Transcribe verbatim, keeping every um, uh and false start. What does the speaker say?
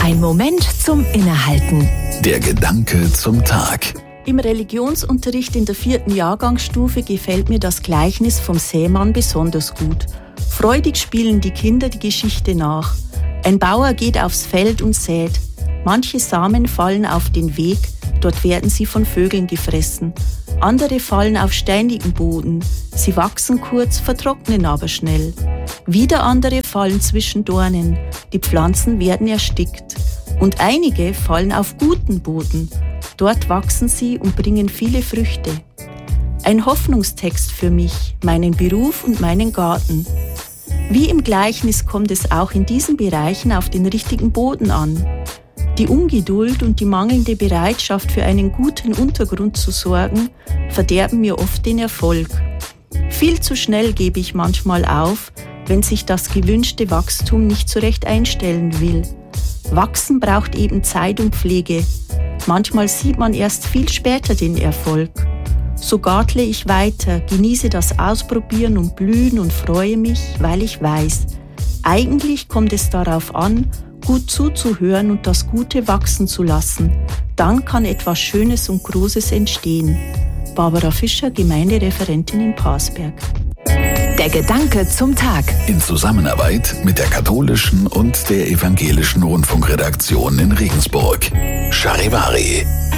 Ein Moment zum Innehalten. Der Gedanke zum Tag. Im Religionsunterricht in der vierten Jahrgangsstufe gefällt mir das Gleichnis vom Sämann besonders gut. Freudig spielen die Kinder die Geschichte nach. Ein Bauer geht aufs Feld und sät. Manche Samen fallen auf den Weg, dort werden sie von Vögeln gefressen. Andere fallen auf steinigen Boden. Sie wachsen kurz, vertrocknen aber schnell. Wieder andere fallen zwischen Dornen. Die Pflanzen werden erstickt. Und einige fallen auf guten Boden. Dort wachsen sie und bringen viele Früchte. Ein Hoffnungstext für mich, meinen Beruf und meinen Garten. Wie im Gleichnis kommt es auch in diesen Bereichen auf den richtigen Boden an. Die Ungeduld und die mangelnde Bereitschaft für einen guten Untergrund zu sorgen, verderben mir oft den Erfolg. Viel zu schnell gebe ich manchmal auf, wenn sich das gewünschte Wachstum nicht so recht einstellen will. Wachsen braucht eben Zeit und Pflege. Manchmal sieht man erst viel später den Erfolg. So gartle ich weiter, genieße das Ausprobieren und Blühen und freue mich, weil ich weiß, eigentlich kommt es darauf an, gut zuzuhören und das Gute wachsen zu lassen. Dann kann etwas Schönes und Großes entstehen. Barbara Fischer, Gemeindereferentin in Parsberg. Der Gedanke zum Tag. In Zusammenarbeit mit der katholischen und der evangelischen Rundfunkredaktion in Regensburg. Charivari.